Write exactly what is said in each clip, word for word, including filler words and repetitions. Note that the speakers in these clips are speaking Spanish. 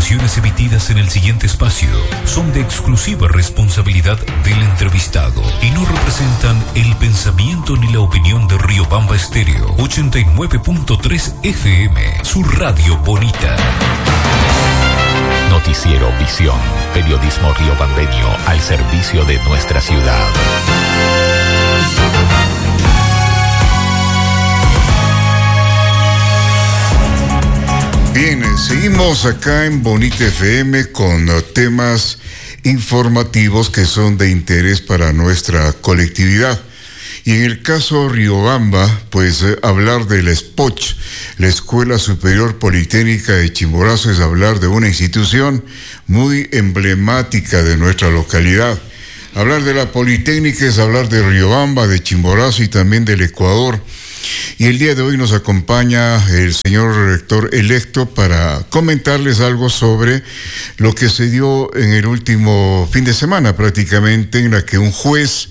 declaraciones emitidas en el siguiente espacio son de exclusiva responsabilidad del entrevistado y no representan el pensamiento ni la opinión de Riobamba Estéreo ochenta y nueve punto tres F M, su radio bonita. Noticiero Visión, periodismo riobambeño al servicio de nuestra ciudad. Bien, seguimos acá en Bonita F M con temas informativos que son de interés para nuestra colectividad. Y en el caso Riobamba, pues eh, hablar de la S P O Ch, la Escuela Superior Politécnica de Chimborazo, es hablar de una institución muy emblemática de nuestra localidad. Hablar de la Politécnica es hablar de Riobamba, de Chimborazo y también del Ecuador. Y el día de hoy nos acompaña el señor rector electo para comentarles algo sobre lo que se dio en el último fin de semana, prácticamente, en la que un juez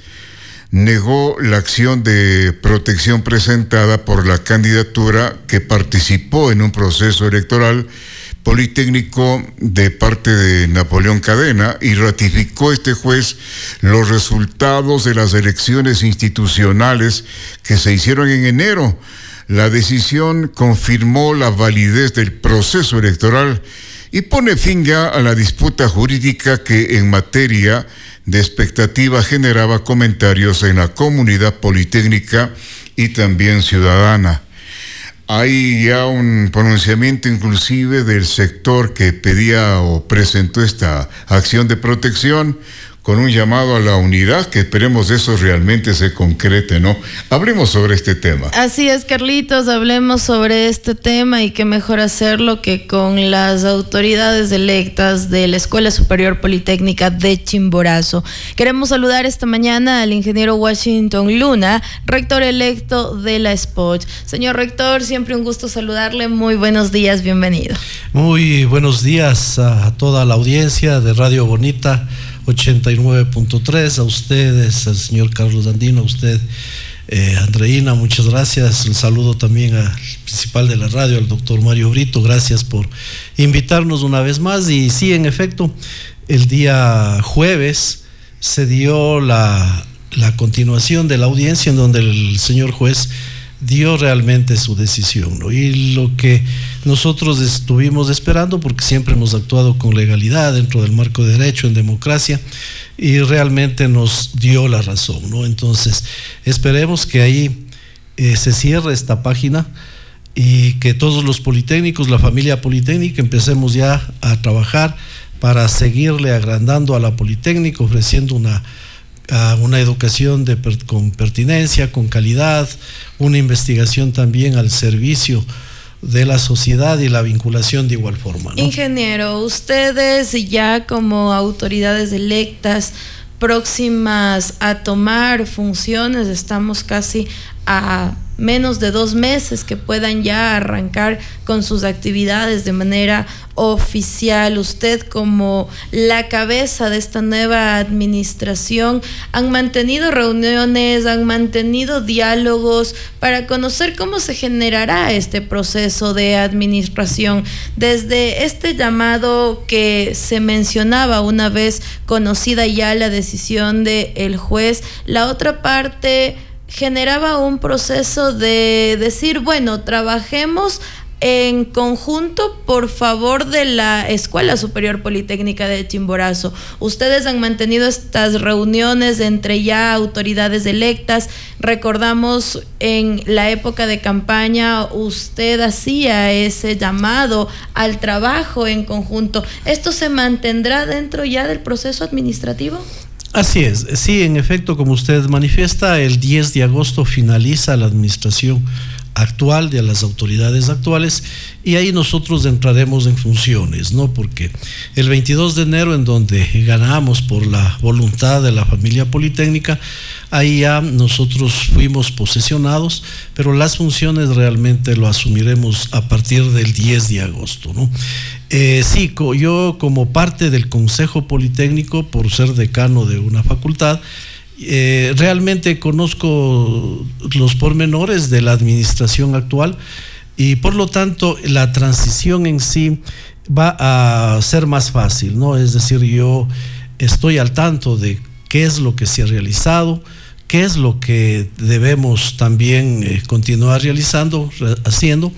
negó la acción de protección presentada por la candidatura que participó en un proceso electoral politécnico de parte de Napoleón Cadena, y ratificó este juez los resultados de las elecciones institucionales que se hicieron en enero. La decisión confirmó la validez del proceso electoral y pone fin ya a la disputa jurídica que en materia de expectativa generaba comentarios en la comunidad politécnica y también ciudadana. Hay ya un pronunciamiento inclusive del sector que pedía o presentó esta acción de protección con un llamado a la unidad, que esperemos eso realmente se concrete, ¿no? Hablemos sobre este tema. Así es, Carlitos, hablemos sobre este tema, y qué mejor hacerlo que con las autoridades electas de la Escuela Superior Politécnica de Chimborazo. Queremos saludar esta mañana al ingeniero Washington Luna, rector electo de la S P O Ch. Señor rector, siempre un gusto saludarle. Muy buenos días, bienvenido. Muy buenos días a toda la audiencia de Radio Bonita ochenta y nueve punto tres, a ustedes, al señor Carlos Andino, a usted, eh, Andreina, muchas gracias. Un saludo también al principal de la radio, al doctor Mario Brito, gracias por invitarnos una vez más. Y sí, en efecto, el día jueves se dio la, la continuación de la audiencia en donde el señor juez dio realmente su decisión, ¿no? Y lo que nosotros estuvimos esperando, porque siempre hemos actuado con legalidad dentro del marco de derecho, en democracia, y realmente nos dio la razón, ¿no? Entonces, esperemos que ahí eh, se cierre esta página y que todos los politécnicos, la familia politécnica, empecemos ya a trabajar para seguirle agrandando a la Politécnica, ofreciendo una a una educación de, con pertinencia, con calidad, una investigación también al servicio de la sociedad y la vinculación de igual forma, ¿no? Ingeniero, ustedes ya como autoridades electas próximas a tomar funciones, estamos casi a menos de dos meses que puedan ya arrancar con sus actividades de manera oficial. Usted, como la cabeza de esta nueva administración, han mantenido reuniones, han mantenido diálogos para conocer cómo se generará este proceso de administración. Desde este llamado que se mencionaba una vez conocida ya la decisión del juez, la otra parte generaba un proceso de decir, bueno, trabajemos en conjunto por favor de la Escuela Superior Politécnica de Chimborazo. Ustedes han mantenido estas reuniones entre ya autoridades electas. Recordamos en la época de campaña usted hacía ese llamado al trabajo en conjunto. ¿Esto se mantendrá dentro ya del proceso administrativo? Así es, sí, en efecto, como usted manifiesta, el diez de agosto finaliza la administración actual de las autoridades actuales, y ahí nosotros entraremos en funciones, ¿no? Porque el veintidós de enero, en donde ganamos por la voluntad de la familia politécnica, ahí ya nosotros fuimos posesionados, pero las funciones realmente lo asumiremos a partir del diez de agosto, ¿no? Eh, sí, yo como parte del Consejo Politécnico, por ser decano de una facultad, Eh, realmente conozco los pormenores de la administración actual, y por lo tanto la transición en sí va a ser más fácil, ¿no? Es decir, yo estoy al tanto de qué es lo que se ha realizado, qué es lo que debemos también eh, continuar realizando, re- haciendo,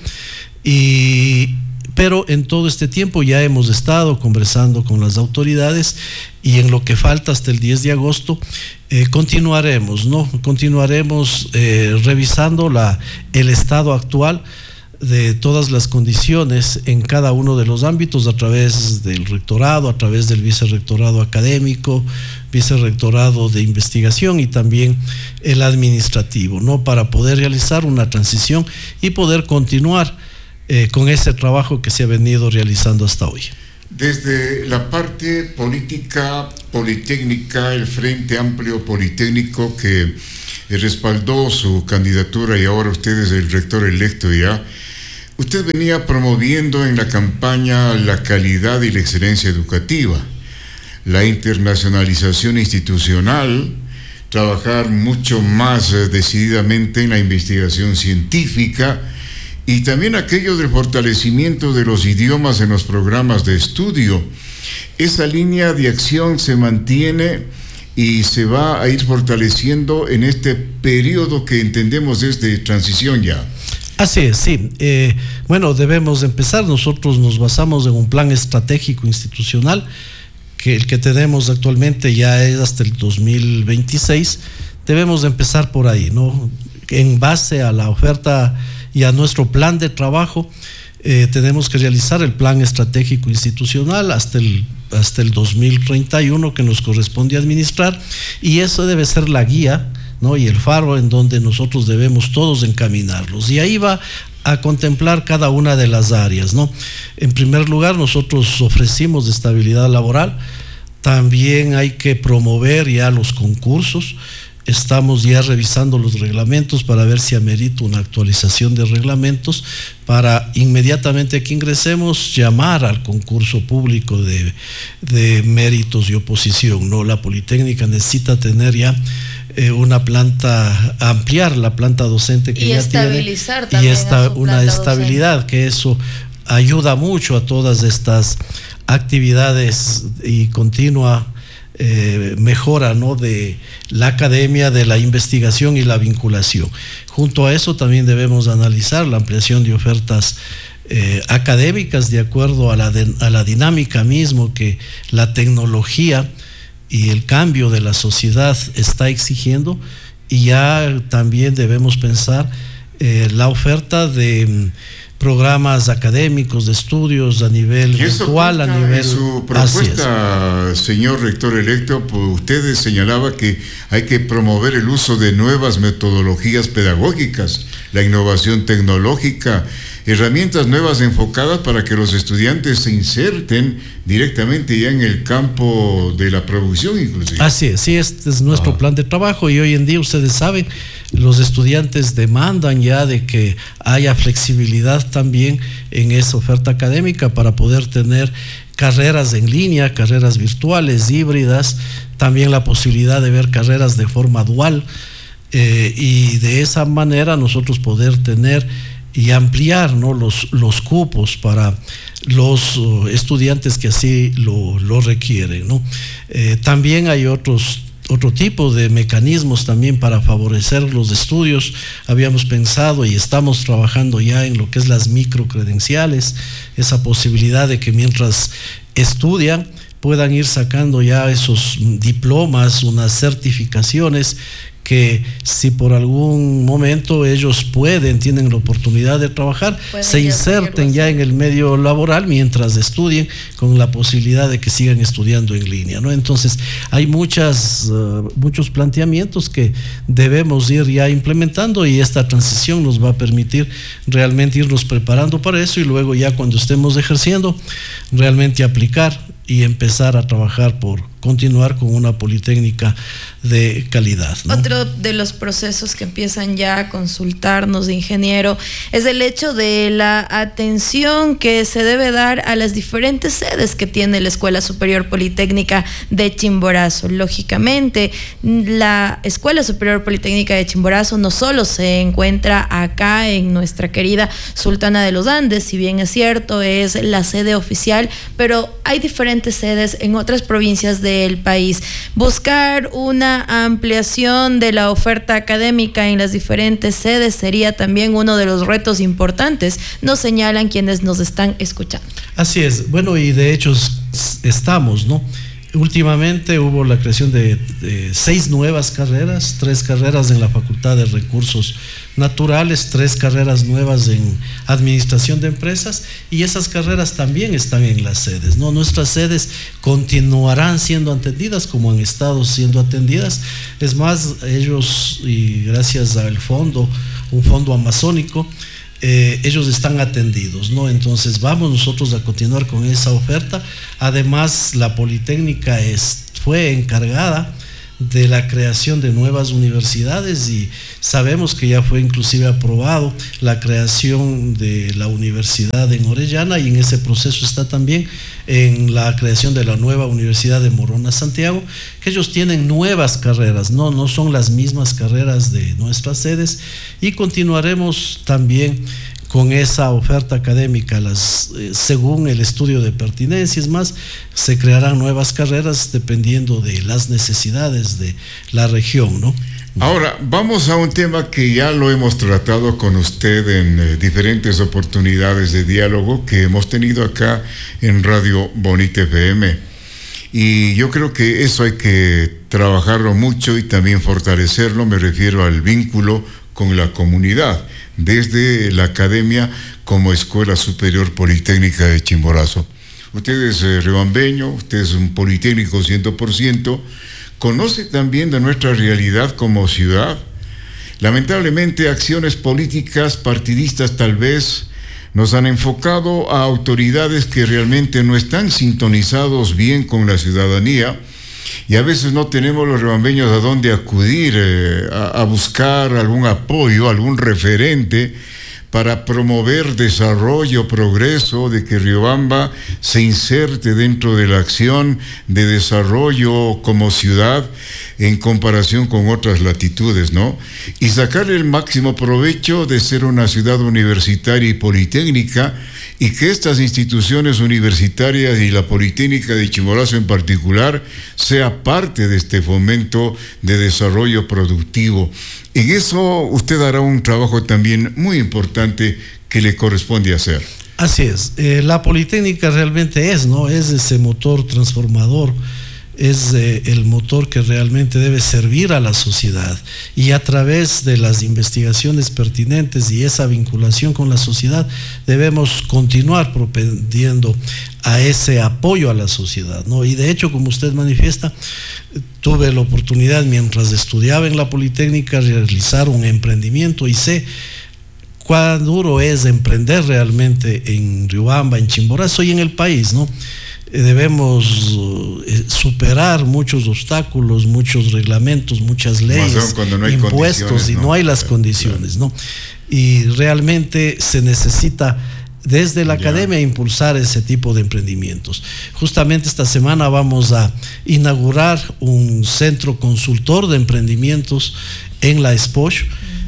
y pero en todo este tiempo ya hemos estado conversando con las autoridades y en lo que falta hasta el diez de agosto eh, continuaremos, ¿no? Continuaremos eh, revisando la, el estado actual de todas las condiciones en cada uno de los ámbitos a través del rectorado, a través del vicerrectorado académico, vicerrectorado de investigación y también el administrativo, ¿no? Para poder realizar una transición y poder continuar eh, con ese trabajo que se ha venido realizando hasta hoy. Desde la parte política politécnica, el Frente Amplio Politécnico que respaldó su candidatura y ahora usted es el rector electo ya, usted venía promoviendo en la campaña la calidad y la excelencia educativa, la internacionalización institucional, trabajar mucho más eh, decididamente en la investigación científica y también aquello del fortalecimiento de los idiomas en los programas de estudio. Esa línea de acción se mantiene y se va a ir fortaleciendo en este periodo que entendemos es de transición ya. Así es, sí. Eh, bueno, debemos empezar. Nosotros nos basamos en un plan estratégico institucional que el que tenemos actualmente ya es hasta el dos mil veintiséis. Debemos empezar por ahí, ¿no? En base a la oferta y a nuestro plan de trabajo, eh, tenemos que realizar el plan estratégico institucional hasta el hasta el dos mil treinta y uno que nos corresponde administrar, y eso debe ser la guía, ¿no? Y el faro en donde nosotros debemos todos encaminarlos, y ahí va a contemplar cada una de las áreas, ¿no? En primer lugar, nosotros ofrecimos estabilidad laboral, también hay que promover ya los concursos. Estamos ya revisando los reglamentos para ver si amerita una actualización de reglamentos para inmediatamente que ingresemos llamar al concurso público de, de méritos y oposición, ¿no? La Politécnica necesita tener ya eh, una planta, ampliar la planta docente que y ya estabilizar tiene también y esta, a su una planta estabilidad docente. Que eso ayuda mucho a todas estas actividades y continua Eh, mejora, ¿no? De la academia, de la investigación y la vinculación. Junto a eso también debemos analizar la ampliación de ofertas eh, académicas de acuerdo a la, de, a la dinámica mismo que la tecnología y el cambio de la sociedad está exigiendo, y ya también debemos pensar eh, la oferta de programas académicos, de estudios a nivel virtual, a nivel... En su propuesta, señor rector electo, pues usted señalaba que hay que promover el uso de nuevas metodologías pedagógicas, la innovación tecnológica, herramientas nuevas enfocadas para que los estudiantes se inserten directamente ya en el campo de la producción inclusive. Así es, sí, este es nuestro ah. plan de trabajo, y hoy en día ustedes saben, los estudiantes demandan ya de que haya flexibilidad también en esa oferta académica para poder tener carreras en línea, carreras virtuales, híbridas, también la posibilidad de ver carreras de forma dual, eh, y de esa manera nosotros poder tener y ampliar, ¿no? los, los cupos para los uh, estudiantes que así lo, lo requieren, ¿no? Eh, también hay otros otro tipo de mecanismos también para favorecer los estudios. Habíamos pensado y estamos trabajando ya en lo que es las microcredenciales, esa posibilidad de que mientras estudian puedan ir sacando ya esos diplomas, unas certificaciones que si por algún momento ellos pueden, tienen la oportunidad de trabajar, pueden se inserten ya en el medio laboral mientras estudien, con la posibilidad de que sigan estudiando en línea, ¿no? Entonces hay muchas, uh, muchos planteamientos que debemos ir ya implementando, y esta transición nos va a permitir realmente irnos preparando para eso, y luego ya cuando estemos ejerciendo, realmente aplicar y empezar a trabajar por continuar con una politécnica de calidad, ¿no? Otro de los procesos que empiezan ya a consultarnos de ingeniero es el hecho de la atención que se debe dar a las diferentes sedes que tiene la Escuela Superior Politécnica de Chimborazo. Lógicamente, la Escuela Superior Politécnica de Chimborazo no solo se encuentra acá en nuestra querida Sultana de los Andes, si bien es cierto, es la sede oficial, pero hay diferentes sedes en otras provincias del país. Buscar una ampliación de la oferta académica en las diferentes sedes sería también uno de los retos importantes, nos señalan quienes nos están escuchando. Así es, bueno, y de hecho estamos, ¿no? Últimamente hubo la creación de, de seis nuevas carreras, tres carreras en la Facultad de Recursos Naturales, tres carreras nuevas en Administración de Empresas, y esas carreras también están en las sedes, ¿no? Nuestras sedes continuarán siendo atendidas como han estado siendo atendidas. Es más, ellos, y gracias al fondo, un fondo amazónico, Eh, ellos están atendidos, ¿no? Entonces vamos nosotros a continuar con esa oferta. Además, la Politécnica es, fue encargada de la creación de nuevas universidades, y sabemos que ya fue inclusive aprobado la creación de la universidad en Orellana, y en ese proceso está también en la creación de la nueva Universidad de Morona Santiago, que ellos tienen nuevas carreras, no, no son las mismas carreras de nuestras sedes, y continuaremos también con esa oferta académica, las, eh, según el estudio de pertinencia. Es más, se crearán nuevas carreras dependiendo de las necesidades de la región, ¿no? Ahora, vamos a un tema que ya lo hemos tratado con usted en eh, diferentes oportunidades de diálogo que hemos tenido acá en Radio Bonita F M. Y yo creo que eso hay que trabajarlo mucho y también fortalecerlo. Me refiero al vínculo con la comunidad, desde la academia como Escuela Superior Politécnica de Chimborazo. Usted es eh, riobambeño, usted es un politécnico cien por ciento, conoce también de nuestra realidad como ciudad. Lamentablemente, acciones políticas partidistas tal vez nos han enfocado a autoridades que realmente no están sintonizados bien con la ciudadanía, y a veces no tenemos los riobambeños a dónde acudir eh, a, a buscar algún apoyo, algún referente para promover desarrollo, progreso, de que Riobamba se inserte dentro de la acción de desarrollo como ciudad en comparación con otras latitudes, ¿no? Y sacarle el máximo provecho de ser una ciudad universitaria y politécnica, y que estas instituciones universitarias y la Politécnica de Chimborazo en particular sea parte de este fomento de desarrollo productivo. En eso usted hará un trabajo también muy importante que le corresponde hacer. Así es, eh, la Politécnica realmente es, ¿no? Es ese motor transformador, es eh, el motor que realmente debe servir a la sociedad, y a través de las investigaciones pertinentes y esa vinculación con la sociedad debemos continuar propendiendo a ese apoyo a la sociedad, ¿no? Y de hecho, como usted manifiesta, tuve la oportunidad mientras estudiaba en la Politécnica realizar un emprendimiento, y sé cuán duro es emprender realmente en Riobamba, en Chimborazo y en el país, ¿no? Debemos superar muchos obstáculos, muchos reglamentos, muchas leyes, no impuestos, y no, no hay las condiciones, ¿no? Y realmente se necesita desde la ya. academia impulsar ese tipo de emprendimientos. Justamente esta semana vamos a inaugurar un centro consultor de emprendimientos en la Exposh,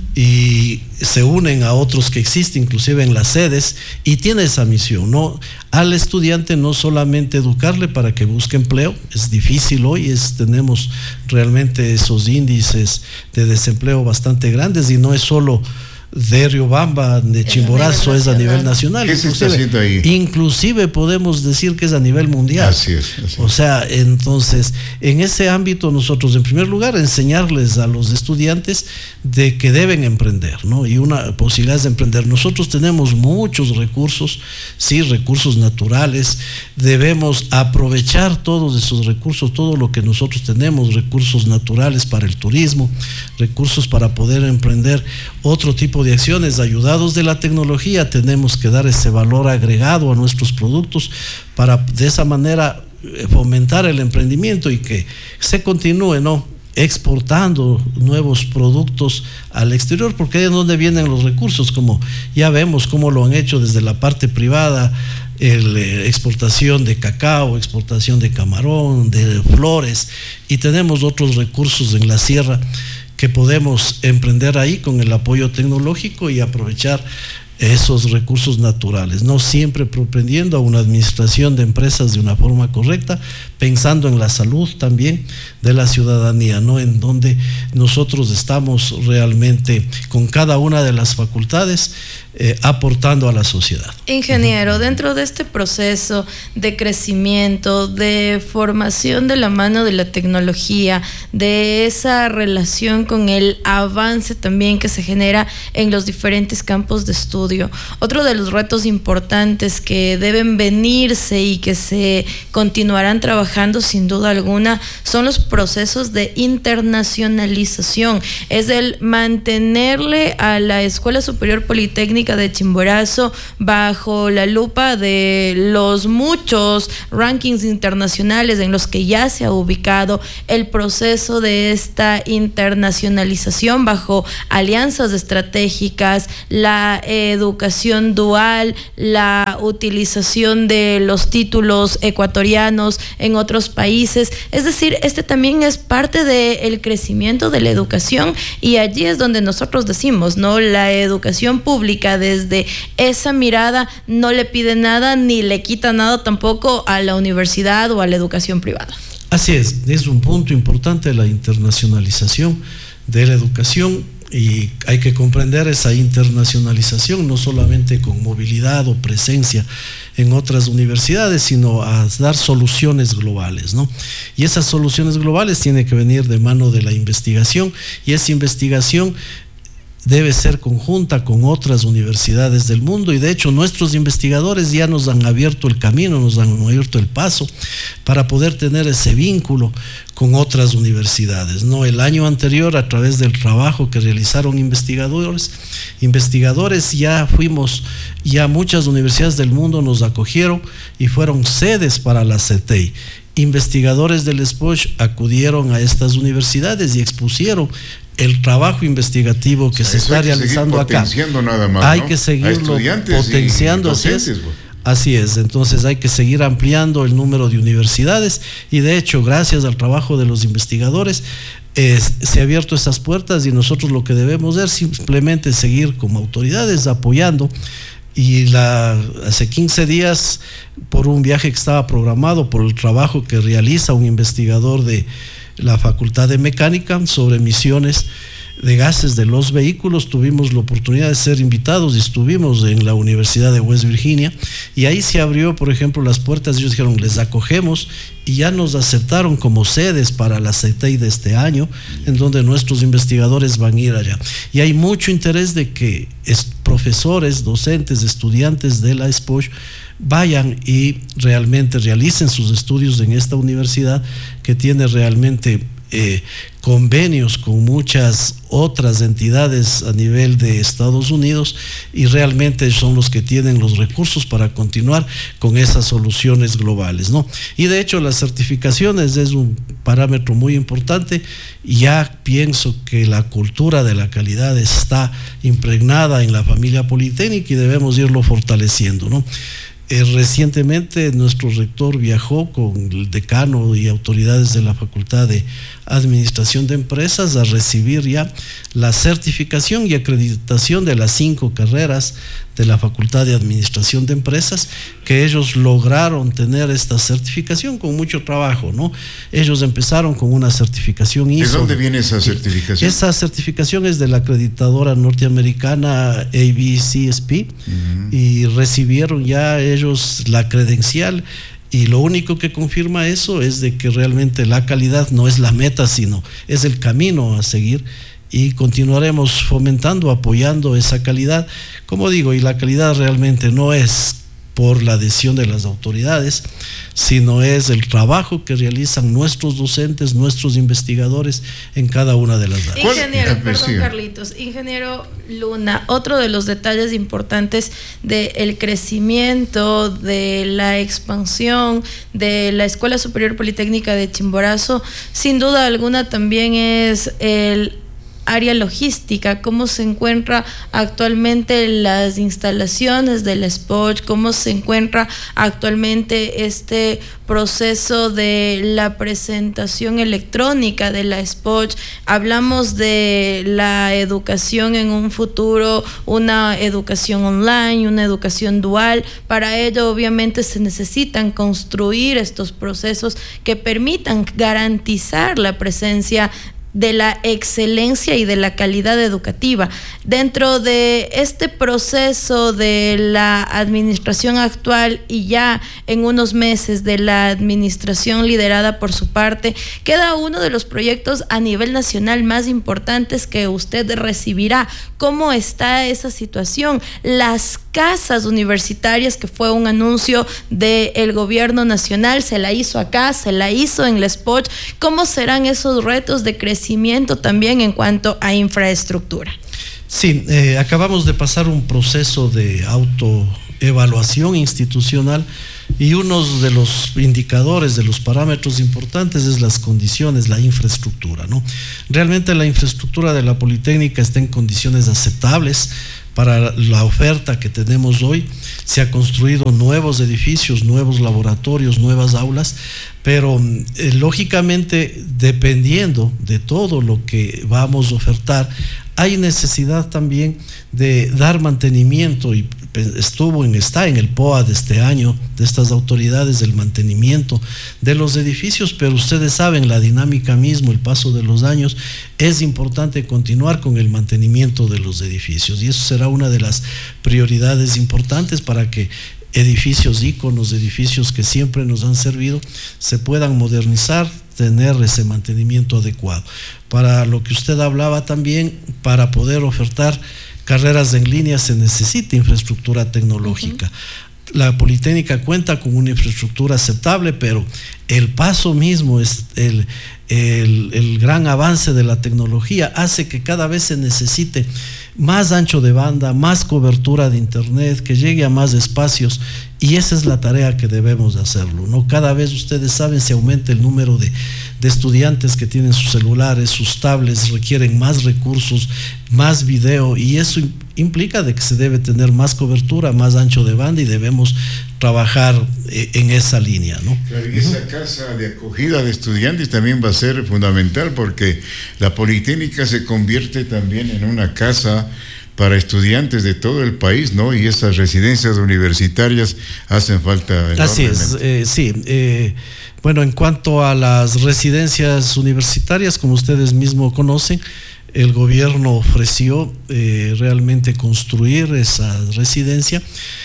y se unen a otros que existen inclusive en las sedes, y tiene esa misión, ¿no? Al estudiante no solamente educarle para que busque empleo, es difícil hoy, es, tenemos realmente esos índices de desempleo bastante grandes, y no es solo de Riobamba, de Chimborazo, es a nivel nacional. ¿Qué se está haciendo ahí? Inclusive podemos decir que es a nivel mundial. Así es, así es. O sea, entonces, en ese ámbito nosotros, en primer lugar, enseñarles a los estudiantes de que deben emprender, ¿no? Y una posibilidad de emprender. Nosotros tenemos muchos recursos, sí, recursos naturales, debemos aprovechar todos esos recursos, todo lo que nosotros tenemos, recursos naturales para el turismo, recursos para poder emprender otro tipo de acciones. Ayudados de la tecnología, tenemos que dar ese valor agregado a nuestros productos para de esa manera fomentar el emprendimiento y que se continúe, ¿no?, exportando nuevos productos al exterior, porque ahí es donde vienen los recursos, como ya vemos cómo lo han hecho desde la parte privada, el, eh, exportación de cacao, exportación de camarón, de flores, y tenemos otros recursos en la sierra que podemos emprender ahí con el apoyo tecnológico y aprovechar esos recursos naturales, no siempre propendiendo a una administración de empresas de una forma correcta, pensando en la salud también de la ciudadanía, ¿no?, en donde nosotros estamos realmente con cada una de las facultades eh, aportando a la sociedad. Ingeniero, dentro de este proceso de crecimiento, de formación de la mano de la tecnología, de esa relación con el avance también que se genera en los diferentes campos de estudio, otro de los retos importantes que deben venirse y que se continuarán trabajando sin duda alguna son los procesos de internacionalización, es el mantenerle a la Escuela Superior Politécnica de Chimborazo bajo la lupa de los muchos rankings internacionales en los que ya se ha ubicado, el proceso de esta internacionalización bajo alianzas estratégicas, la educación dual, la utilización de los títulos ecuatorianos en otros países, es decir, este también es parte del crecimiento de la educación, y allí es donde nosotros decimos, ¿no?, la educación pública desde esa mirada no le pide nada ni le quita nada tampoco a la universidad o a la educación privada. Así es, es un punto importante la internacionalización de la educación, y hay que comprender esa internacionalización no solamente con movilidad o presencia en otras universidades, sino a dar soluciones globales, ¿no? Y esas soluciones globales tienen que venir de mano de la investigación, y esa investigación debe ser conjunta con otras universidades del mundo, y de hecho nuestros investigadores ya nos han abierto el camino, nos han abierto el paso para poder tener ese vínculo con otras universidades, ¿no? El año anterior, a través del trabajo que realizaron investigadores, investigadores ya fuimos, ya muchas universidades del mundo nos acogieron y fueron sedes para la C T I. Investigadores del S P O S H acudieron a estas universidades y expusieron el trabajo investigativo que o sea, se está realizando acá. Nada más, hay ¿no? que seguirlo potenciando, así es. Así es, entonces hay que seguir ampliando el número de universidades, y de hecho, gracias al trabajo de los investigadores, eh, se han abierto esas puertas, y nosotros lo que debemos es simplemente seguir como autoridades apoyando. Y la, hace quince días, por un viaje que estaba programado, por el trabajo que realiza un investigador de la Facultad de Mecánica sobre emisiones de gases de los vehículos, tuvimos la oportunidad de ser invitados y estuvimos en la Universidad de West Virginia, y ahí se abrió, por ejemplo, las puertas. Ellos dijeron, les acogemos, y ya nos aceptaron como sedes para la C T I de este año, en donde nuestros investigadores van a ir allá. Y hay mucho interés de que profesores, docentes, estudiantes de la S P O S H vayan y realmente realicen sus estudios en esta universidad, que tiene realmente eh, convenios con muchas otras entidades a nivel de Estados Unidos, y realmente son los que tienen los recursos para continuar con esas soluciones globales, ¿no? Y de hecho las certificaciones es un parámetro muy importante, y ya pienso que la cultura de la calidad está impregnada en la familia Politécnica y debemos irlo fortaleciendo, ¿no? Eh, recientemente nuestro rector viajó con el decano y autoridades de la Facultad de Administración de Empresas a recibir ya la certificación y acreditación de las cinco carreras de la Facultad de Administración de Empresas, que ellos lograron tener esta certificación con mucho trabajo, ¿no? Ellos empezaron con una certificación I S O. ¿De dónde viene esa certificación? Esa certificación es de la acreditadora norteamericana A B C S P, uh-huh. Y recibieron ya ellos la credencial, y lo único que confirma eso es de que realmente la calidad no es la meta, sino es el camino a seguir, y continuaremos fomentando, apoyando esa calidad, como digo, y la calidad realmente no es por la adhesión de las autoridades, sino es el trabajo que realizan nuestros docentes, nuestros investigadores en cada una de las áreas. Ingeniero, perdón Carlitos, ingeniero Luna, otro de los detalles importantes del crecimiento, de la expansión de la Escuela Superior Politécnica de Chimborazo, sin duda alguna también es el área logística, cómo se encuentra actualmente las instalaciones del S P O Ch, cómo se encuentra actualmente este proceso de la presentación electrónica de la S P O Ch. Hablamos de la educación en un futuro, una educación online, una educación dual. Para ello obviamente se necesitan construir estos procesos que permitan garantizar la presencia de la excelencia y de la calidad educativa. Dentro de este proceso de la administración actual y ya en unos meses de la administración liderada por su parte, queda uno de los proyectos a nivel nacional más importantes que usted recibirá. ¿Cómo está esa situación? Las casas universitarias, que fue un anuncio del gobierno nacional, se la hizo acá, se la hizo en la S P O Ch. ¿Cómo serán esos retos de crecimiento también en cuanto a infraestructura? Sí, eh, acabamos de pasar un proceso de autoevaluación institucional y uno de los indicadores, de los parámetros importantes es las condiciones, la infraestructura, ¿no? Realmente la infraestructura de la Politécnica está en condiciones aceptables para la oferta que tenemos hoy. Se han construido nuevos edificios, nuevos laboratorios, nuevas aulas, pero eh, lógicamente, dependiendo de todo lo que vamos a ofertar, hay necesidad también de dar mantenimiento, y estuvo en, está en el P O A de este año, de estas autoridades, el mantenimiento de los edificios, pero ustedes saben, la dinámica mismo, el paso de los años, es importante continuar con el mantenimiento de los edificios, y eso será una de las prioridades importantes para que edificios íconos, edificios que siempre nos han servido, se puedan modernizar, tener ese mantenimiento adecuado. Para lo que usted hablaba también, para poder ofertar carreras en línea se necesita infraestructura tecnológica. Uh-huh. La Politécnica cuenta con una infraestructura aceptable, pero el paso mismo, es el, el, el gran avance de la tecnología hace que cada vez se necesite más ancho de banda, más cobertura de internet, que llegue a más espacios, y esa es la tarea que debemos de hacerlo, ¿no? Cada vez, ustedes saben, se aumenta el número de, de estudiantes que tienen sus celulares, sus tablets, requieren más recursos, más video, y eso implica de que se debe tener más cobertura, más ancho de banda, y debemos trabajar en esa línea, ¿no? Claro, y esa casa de acogida de estudiantes también va a ser fundamental, porque la Politécnica se convierte también en una casa para estudiantes de todo el país, ¿no? Y esas residencias universitarias hacen falta enormemente. Así es, eh, sí. Eh, bueno, en cuanto a las residencias universitarias, como ustedes mismos conocen, el gobierno ofreció eh, realmente construir esa residencia.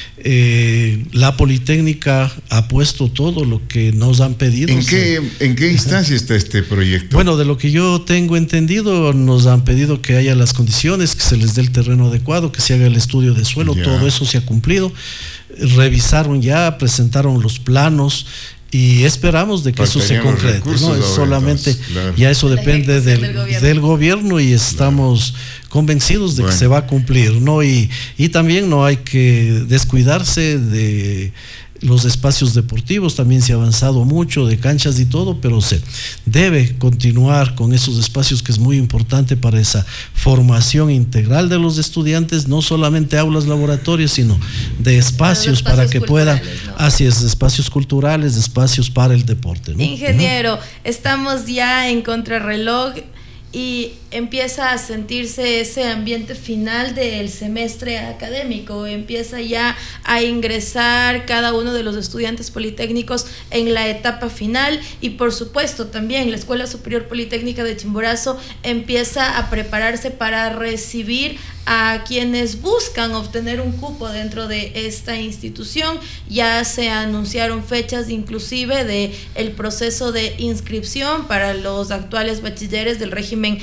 Eh, la Politécnica ha puesto todo lo que nos han pedido. ¿En qué, ¿en qué instancia está este proyecto? Bueno, de lo que yo tengo entendido, nos han pedido que haya las condiciones, que se les dé el terreno adecuado, que se haga el estudio de suelo, ya. Todo eso se ha cumplido. Revisaron ya, presentaron los planos, y esperamos de que eso se concrete, ¿no? Es solamente, entonces, claro. Ya eso depende del, del, gobierno. del gobierno y estamos claro. convencidos de bueno. que se va a cumplir, ¿no? Y, y también no hay que descuidarse de los espacios deportivos, también se ha avanzado mucho, de canchas y todo, pero se debe continuar con esos espacios, que es muy importante para esa formación integral de los estudiantes, no solamente aulas, laboratorios, sino de espacios, espacios para que puedan, ¿no? Así es, espacios culturales, espacios para el deporte, ¿no? Ingeniero, uh-huh. estamos ya en contrarreloj y empieza a sentirse ese ambiente final del semestre académico, empieza ya a ingresar cada uno de los estudiantes politécnicos en la etapa final, y por supuesto también la Escuela Superior Politécnica de Chimborazo empieza a prepararse para recibir a quienes buscan obtener un cupo dentro de esta institución. Ya se anunciaron fechas inclusive de el proceso de inscripción para los actuales bachilleres del régimen cierre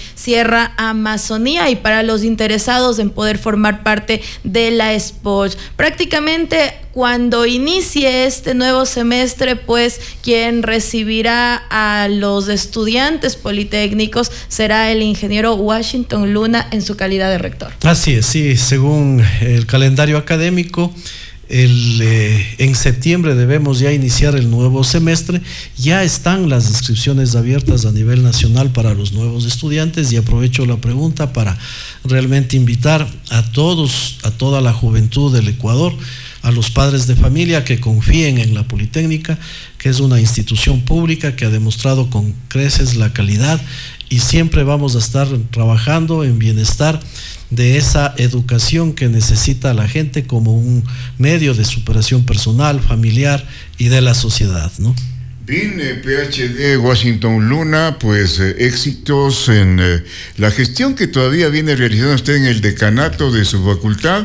Tierra Amazonía, y para los interesados en poder formar parte de la SPOCH. Prácticamente cuando inicie este nuevo semestre, pues quien recibirá a los estudiantes politécnicos será el ingeniero Washington Luna en su calidad de rector. Así es, sí, según el calendario académico, El, eh, en septiembre debemos ya iniciar el nuevo semestre. Ya están las inscripciones abiertas a nivel nacional para los nuevos estudiantes, y aprovecho la pregunta para realmente invitar a todos, a toda la juventud del Ecuador, a los padres de familia que confíen en la Politécnica, que es una institución pública que ha demostrado con creces la calidad, y siempre vamos a estar trabajando en bienestar de esa educación que necesita la gente como un medio de superación personal, familiar y de la sociedad, ¿no? Bien, eh, P H D Washington Luna, pues eh, éxitos en eh, la gestión que todavía viene realizando usted en el decanato de su facultad,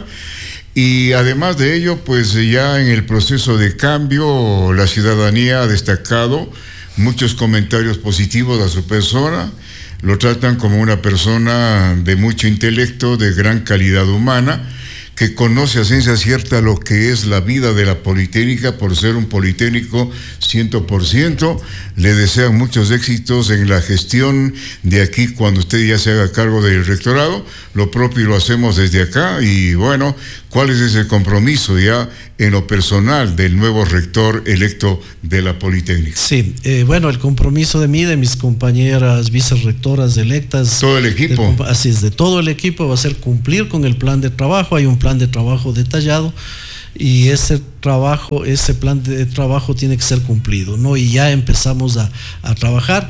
y además de ello, pues eh, ya en el proceso de cambio, la ciudadanía ha destacado muchos comentarios positivos a su persona. Lo tratan como una persona de mucho intelecto, de gran calidad humana, que conoce a ciencia cierta lo que es la vida de la Politécnica por ser un politécnico cien por ciento. Le desean muchos éxitos en la gestión de aquí cuando usted ya se haga cargo del rectorado. Lo propio lo hacemos desde acá, y bueno, ¿cuál es ese compromiso ya en lo personal del nuevo rector electo de la Politécnica? Sí, eh, bueno, el compromiso de mí, de mis compañeras vicerrectoras electas, todo el equipo, de, así es, de todo el equipo, va a ser cumplir con el plan de trabajo. Hay un plan de trabajo detallado, y ese trabajo, ese plan de trabajo tiene que ser cumplido, ¿no? Y ya empezamos a, a trabajar,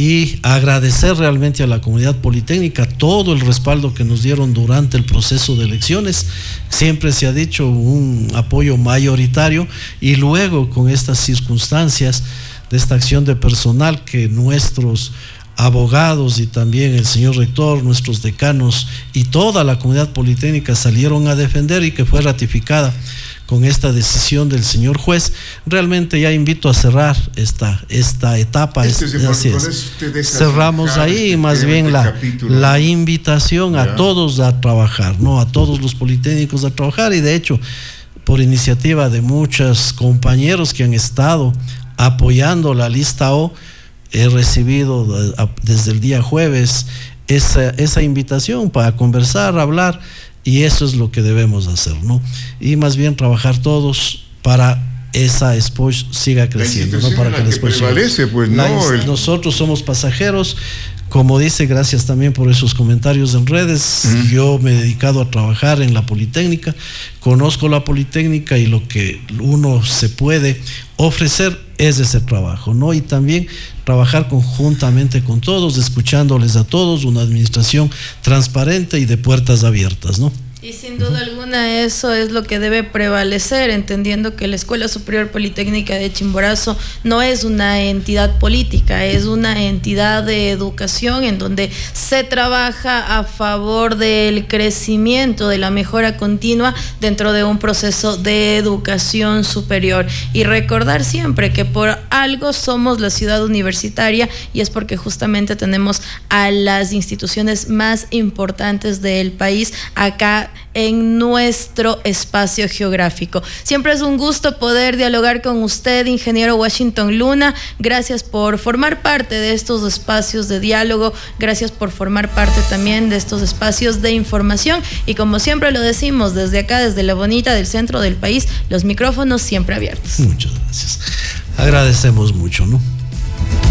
y agradecer realmente a la comunidad politécnica todo el respaldo que nos dieron durante el proceso de elecciones. Siempre se ha dicho un apoyo mayoritario, y luego con estas circunstancias de esta acción de personal que nuestros abogados y también el señor rector, nuestros decanos y toda la comunidad politécnica salieron a defender, y que fue ratificada con esta decisión del señor juez, realmente ya invito a cerrar esta, esta etapa. Este es, es, así es. Cerramos ahí, este más bien la, la invitación ya a todos a trabajar, ¿no? A todos los politécnicos a trabajar, y de hecho, por iniciativa de muchos compañeros que han estado apoyando la lista O, he recibido desde el día jueves esa, esa invitación para conversar, hablar, y eso es lo que debemos hacer, ¿no? Y más bien trabajar todos para esa SPOCH siga creciendo, ¿no? Para que la SPOCH prevalece, pues, la, no, el... nosotros somos pasajeros. Como dice, gracias también por esos comentarios en redes. Uh-huh. Yo me he dedicado a trabajar en la Politécnica, conozco la Politécnica, y lo que uno se puede ofrecer es ese trabajo, ¿no? Y también trabajar conjuntamente con todos, escuchándoles a todos, una administración transparente y de puertas abiertas, ¿no? Y sin duda alguna eso es lo que debe prevalecer, entendiendo que la Escuela Superior Politécnica de Chimborazo no es una entidad política, es una entidad de educación en donde se trabaja a favor del crecimiento, de la mejora continua dentro de un proceso de educación superior. Y recordar siempre que por algo somos la ciudad universitaria, y es porque justamente tenemos a las instituciones más importantes del país acá en nuestro espacio geográfico. Siempre es un gusto poder dialogar con usted, ingeniero Washington Luna. Gracias por formar parte de estos espacios de diálogo, gracias por formar parte también de estos espacios de información, y como siempre lo decimos, desde acá, desde la bonita del centro del país, los micrófonos siempre abiertos. Muchas gracias. Agradecemos mucho, ¿no?